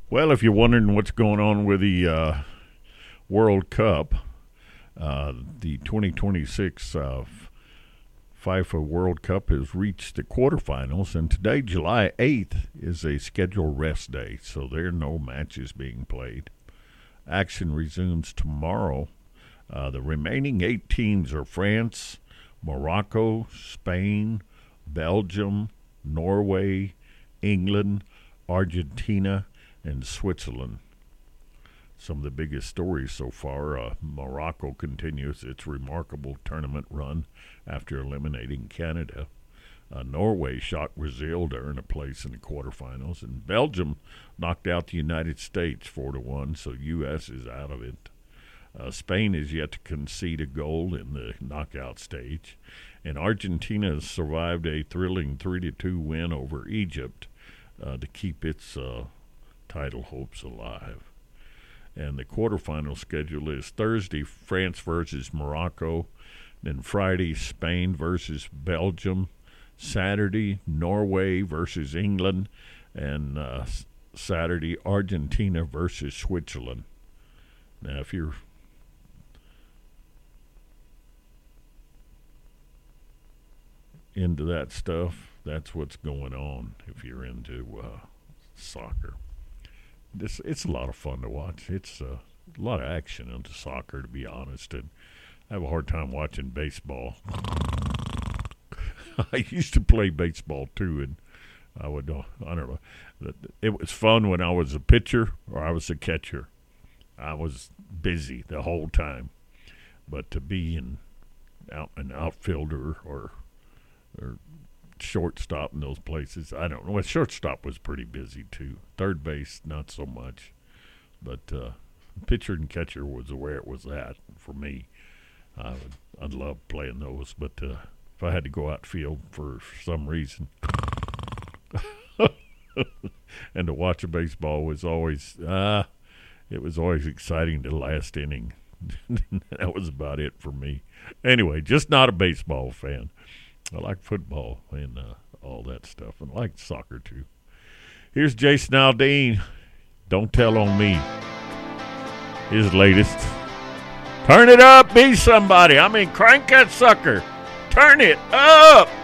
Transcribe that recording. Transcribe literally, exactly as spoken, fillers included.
Well, if you're wondering what's going on with the uh, World Cup, uh, the twenty twenty-six uh, FIFA World Cup has reached the quarterfinals, and today, July eighth, is a scheduled rest day, so there are no matches being played. Action resumes tomorrow. Uh, the remaining eight teams are France, Morocco, Spain, Belgium, Norway, England, Argentina, and Switzerland. Some of the biggest stories so far, uh, Morocco continues its remarkable tournament run after eliminating Canada. Uh, Norway shocked Brazil to earn a place in the quarterfinals, and Belgium knocked out the United States four to one, so U S is out of it. Uh, Spain is yet to concede a goal in the knockout stage, and Argentina has survived a thrilling three to two win over Egypt uh, to keep its uh, title hopes alive. And the quarterfinal schedule is Thursday, France versus Morocco, then Friday, Spain versus Belgium, Saturday, Norway versus England, and uh, Saturday, Argentina versus Switzerland. Now, if you're into that stuff, that's what's going on if you're into uh, soccer. This, it's a lot of fun to watch. It's uh, a lot of action into soccer, to be honest, and I have a hard time watching baseball. I used to play baseball, too, and I would, uh, I don't know. It was fun when I was a pitcher or I was a catcher. I was busy the whole time. But to be in, out, an outfielder or or shortstop in those places, I don't know. Well, shortstop was pretty busy, too. Third base, not so much. But uh, pitcher and catcher was where it was at for me. I would, I'd love playing those, but uh, if I had to go outfield for some reason, and to watch a baseball was always, ah, uh, it was always exciting to the last inning. That was about it for me. Anyway, just not a baseball fan. I like football and uh, all that stuff, and I like soccer too. Here's Jason Aldean. Don't Tell on Me. His latest. Turn it up, be somebody. I mean, crank that sucker. Turn it up.